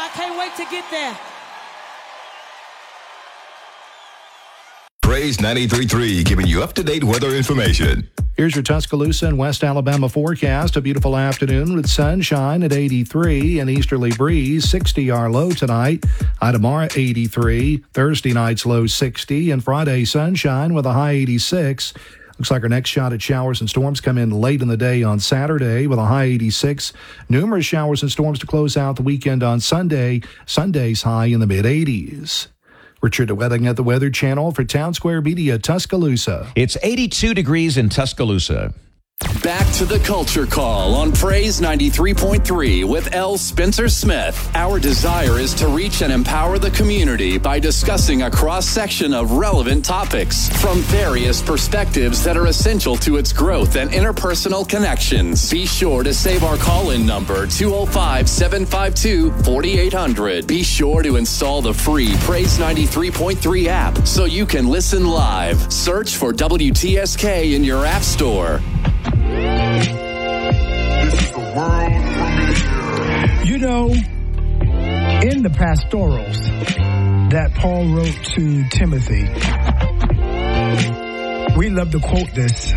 I can't wait to get there. Praise 93.3, giving you up-to-date weather information. Here's your Tuscaloosa and West Alabama forecast. A beautiful afternoon with sunshine at 83, an easterly breeze, 60 our low tonight. High tomorrow, 83. Thursday night's low, 60. And Friday, sunshine with a high 86. Looks like our next shot at showers and storms come in late in the day on Saturday with a high 86. Numerous showers and storms to close out the weekend on Sunday. Sunday's high in the mid-80s. Richard Wedding at the Weather Channel for Town Square Media, Tuscaloosa. It's 82 degrees in Tuscaloosa. Back to the Culture Call on Praise 93.3 with L. Spencer Smith. Our desire is to reach and empower the community by discussing a cross-section of relevant topics from various perspectives that are essential to its growth and interpersonal connections. Be sure to save our call-in number, 205-752-4800. Be sure to install the free Praise 93.3 app so you can listen live. Search for WTSK in your app store. You know, in the pastorals that Paul wrote to Timothy, we love to quote this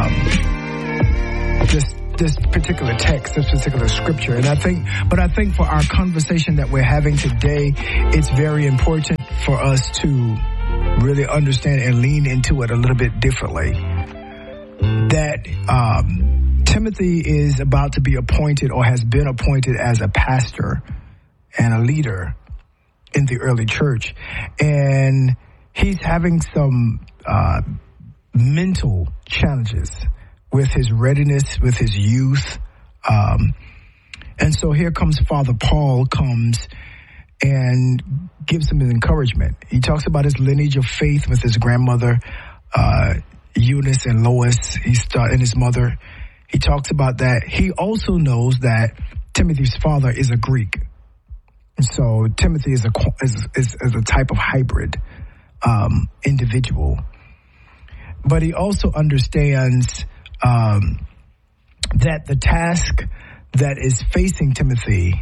particular text, this particular scripture. And I think for our conversation that we're having today, it's very important for us to really understand and lean into it a little bit differently. That Timothy is about to be appointed or has been appointed as a pastor and a leader in the early church. And he's having some mental challenges with his readiness, with his youth. And so here comes Father Paul, comes and gives him an encouragement. He talks about his lineage of faith with his grandmother, Eunice and Lois, and his mother. He talks about that. He also knows that Timothy's father is a Greek. So Timothy is a type of hybrid individual. But he also understands that the task that is facing Timothy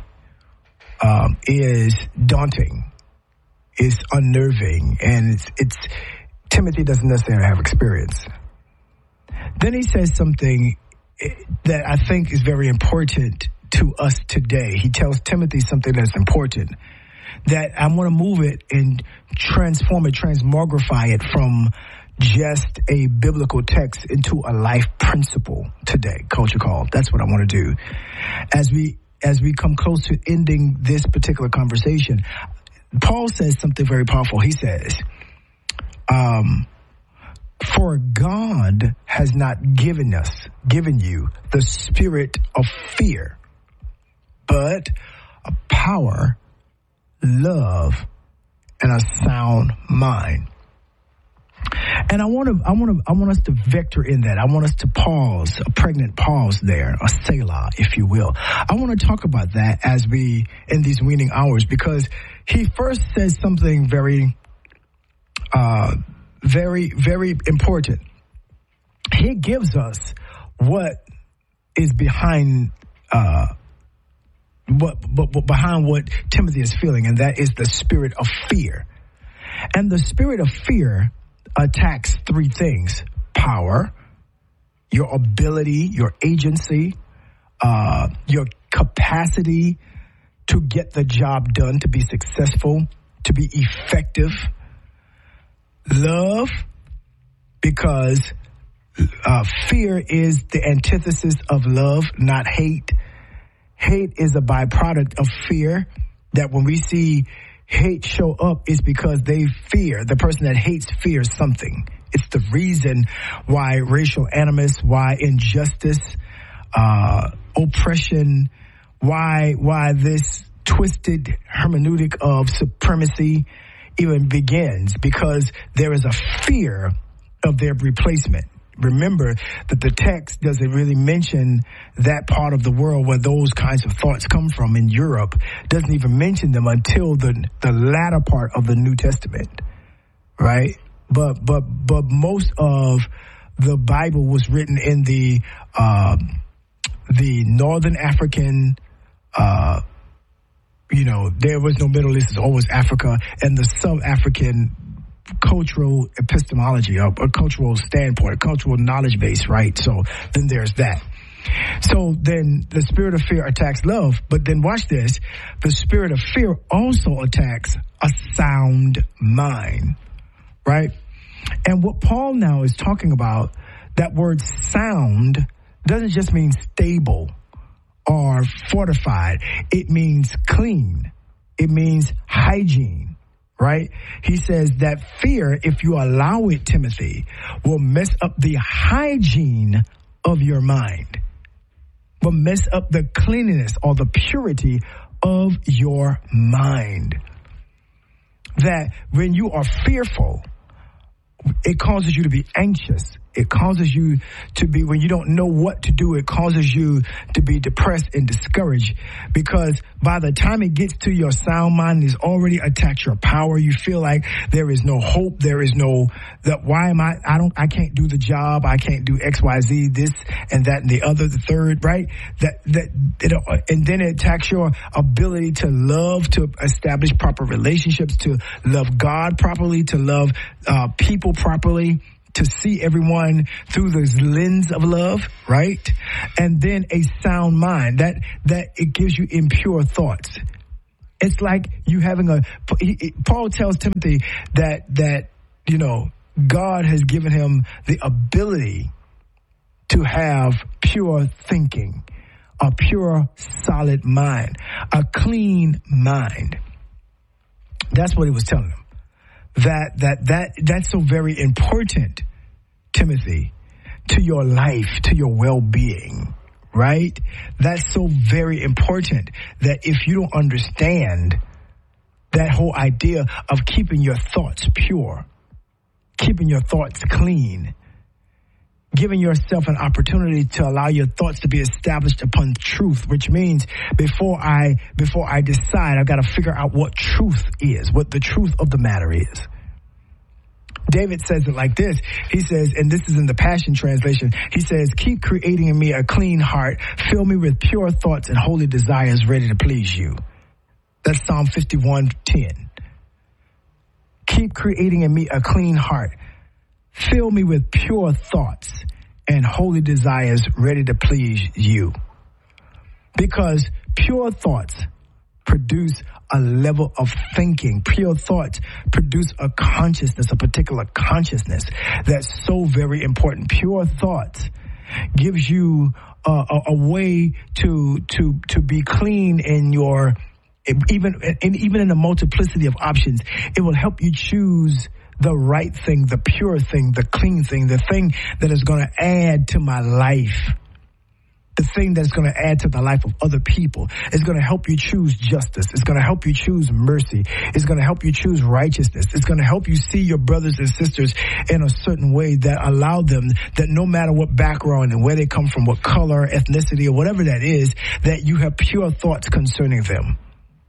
is daunting, is unnerving, and it's Timothy doesn't necessarily have experience. Then he says something that I think is very important to us today. He tells Timothy something that's important, that I want to move it and transform it, transmogrify it from just a biblical text into a life principle today. Culture Call. That's what I want to do. As we come close to ending this particular conversation, Paul says something very powerful. He says, for God has not given you the spirit of fear, but a power, love, and a sound mind. And I want us to vector in that. I want us to pause, a pregnant pause there, a Selah, if you will. I want to talk about that as we, in these weaning hours, because he first says something very, very important. He gives us what is behind what Timothy is feeling, and that is the spirit of fear. And the spirit of fear attacks three things: power, your ability, your agency, your capacity to get the job done, to be successful, to be effective. Love, because fear is the antithesis of love, not hate. Hate is a byproduct of fear, that when we see hate show up, is because they fear. The person that hates fears something. It's the reason why racial animus, why injustice, oppression, why this twisted hermeneutic of supremacy even begins, because there is a fear of their replacement. Remember that the text doesn't really mention that part of the world where those kinds of thoughts come from in Europe. Doesn't even mention them until the latter part of the New Testament, right? But most of the Bible was written in the Northern African there was no Middle East, it's always Africa, and the sub-African cultural epistemology, a cultural standpoint, a cultural knowledge base, right? So then there's that. So then the spirit of fear attacks love, but then watch this. The spirit of fear also attacks a sound mind, right? And what Paul now is talking about, that word sound doesn't just mean stable or fortified. It means clean. It means hygiene, right? He says that fear, if you allow it, Timothy, will mess up the hygiene of your mind, will mess up the cleanliness or the purity of your mind. That when you are fearful, it causes you to be anxious. It causes you to be, when you don't know what to do, it causes you to be depressed and discouraged, because by the time it gets to your sound mind, it's already attacked your power. You feel like there is no hope. There is no, I can't do the job. I can't do X, Y, Z, this and that and the other, the third, right? And then it attacks your ability to love, to establish proper relationships, to love God properly, to love people properly, to see everyone through this lens of love, right? And then a sound mind, that it gives you impure thoughts. It's like you having Paul tells Timothy that God has given him the ability to have pure thinking, a pure, solid mind, a clean mind. That's what he was telling him. That's so very important, Timothy, to your life, to your well-being, right? That's so very important, that if you don't understand that whole idea of keeping your thoughts pure, keeping your thoughts clean, giving yourself an opportunity to allow your thoughts to be established upon truth, which means before I decide, I've got to figure out what truth is, what the truth of the matter is. David says it like this. He says, and this is in the Passion Translation, he says, keep creating in me a clean heart, fill me with pure thoughts and holy desires ready to please you. That's Psalm 51:10. Keep creating in me a clean heart, fill me with pure thoughts and holy desires ready to please you. Because pure thoughts produce a level of thinking. Pure thoughts produce a consciousness, a particular consciousness that's so very important. Pure thoughts gives you a way to be clean in your, even in the multiplicity of options. It will help you choose the right thing, the pure thing, the clean thing, the thing that is going to add to my life, the thing that's going to add to the life of other people. It's going to help you choose justice. It's going to help you choose mercy. It's going to help you choose righteousness. It's going to help you see your brothers and sisters in a certain way that allow them, that no matter what background and where they come from, what color, ethnicity, or whatever that is, that you have pure thoughts concerning them.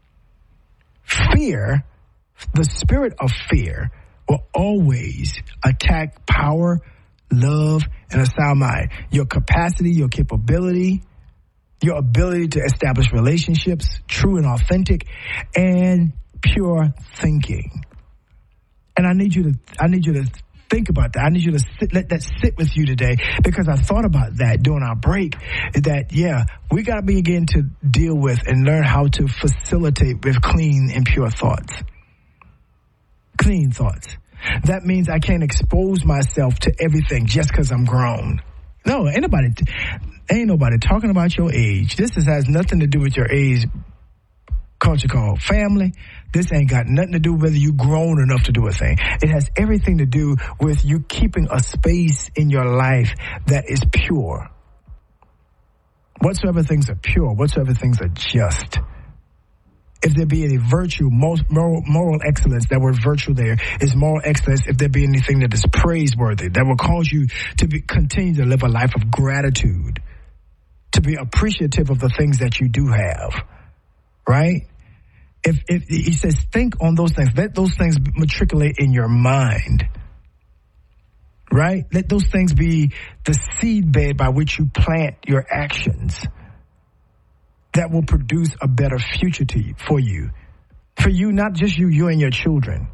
Fear, the spirit of fear, will always attack power, love, and a sound mind. Your capacity, your capability, your ability to establish relationships, true and authentic, and pure thinking. And I need you to think about that. I need you to let that sit with you today, because I thought about that during our break, that, we got to begin to deal with and learn how to facilitate with clean and pure thoughts. Clean thoughts. That means I can't expose myself to everything just because I'm grown. No, ain't nobody talking about your age. This has nothing to do with your age. Culture called family. This ain't got nothing to do with whether you grown enough to do a thing. It has everything to do with you keeping a space in your life that is pure. Whatsoever things are pure, whatsoever things are just. If there be any virtue, moral excellence, that word virtue there is moral excellence. If there be anything that is praiseworthy, that will cause you to continue to live a life of gratitude, to be appreciative of the things that you do have, right? If he says, think on those things, let those things matriculate in your mind, right? Let those things be the seed bed by which you plant your actions. that will produce a better future for you. For you, not just you and your children.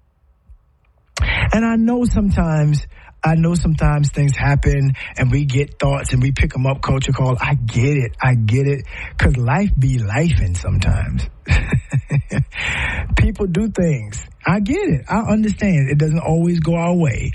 And I know sometimes things happen and we get thoughts and we pick them up, Culture Call. I get it. Because life be lifing sometimes. People do things. I get it. I understand. It doesn't always go our way.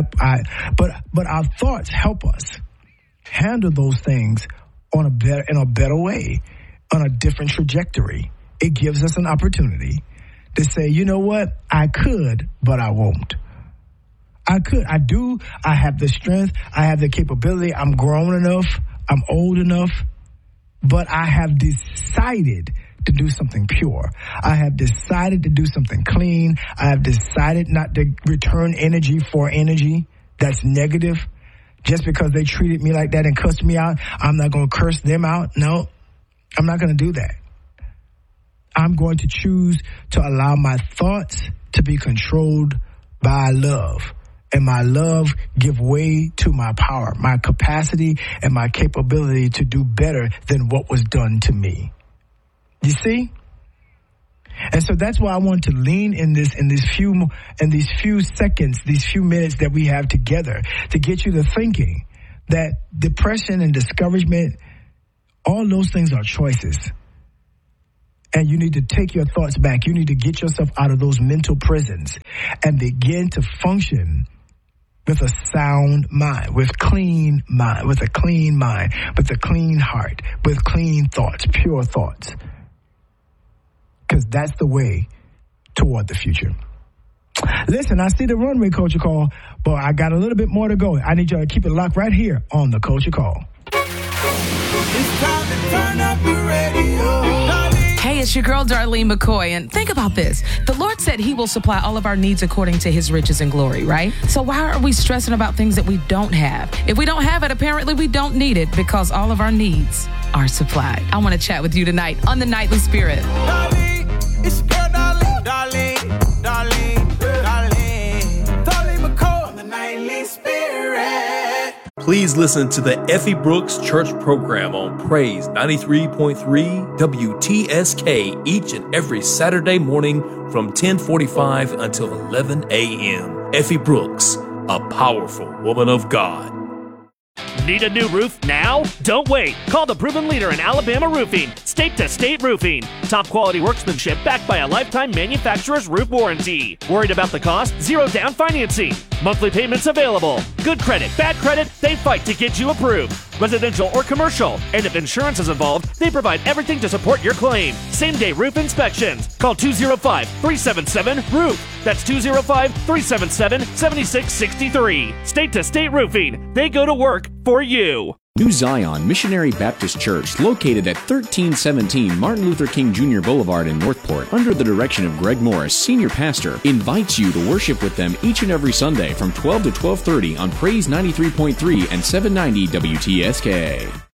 But our thoughts help us handle those things in a better way, on a different trajectory. It gives us an opportunity to say, you know what? I could, but I won't. I could. I do. I have the strength. I have the capability. I'm grown enough. I'm old enough. But I have decided to do something pure. I have decided to do something clean. I have decided not to return energy for energy that's negative. Just because they treated me like that and cussed me out, I'm not going to curse them out. No, I'm not going to do that. I'm going to choose to allow my thoughts to be controlled by love. And my love give way to my power, my capacity, and my capability to do better than what was done to me. You see? And so that's why I want to lean in these few seconds, these few minutes that we have together to get you to thinking that depression and discouragement, all those things are choices. And you need to take your thoughts back. You need to get yourself out of those mental prisons and begin to function with a sound mind, with a clean mind, with a clean heart, with clean thoughts, pure thoughts. Because that's the way toward the future. Listen, I see the runway, Culture Call, but I got a little bit more to go. I need y'all to keep it locked right here on the Culture Call. It's time to turn up the radio. Hey, it's your girl, Darlene McCoy, and think about this. The Lord said he will supply all of our needs according to his riches and glory, right? So why are we stressing about things that we don't have? If we don't have it, apparently we don't need it because all of our needs are supplied. I want to chat with you tonight on The Nightly Spirit. Darlene, it's your girl, Darlene McCoy on The Nightly Spirit. Please listen to the Effie Brooks Church program on Praise 93.3 WTSK each and every Saturday morning from 10:45 until 11 a.m. Effie Brooks, a powerful woman of God. Need a new roof now? Don't wait. Call the proven leader in Alabama roofing, State to State Roofing. Top quality workmanship backed by a lifetime manufacturer's roof warranty. Worried about the cost? Zero down financing. Monthly payments available. Good credit, bad credit, they fight to get you approved. Residential or commercial. And if insurance is involved, they provide everything to support your claim. Same-day roof inspections. Call 205-377-ROOF. That's 205-377-7663. State to State Roofing. They go to work for you. New Zion Missionary Baptist Church, located at 1317 Martin Luther King Jr. Boulevard in Northport, under the direction of Greg Morris, Senior Pastor, invites you to worship with them each and every Sunday from 12 to 12:30 on Praise 93.3 and 790 WTSK.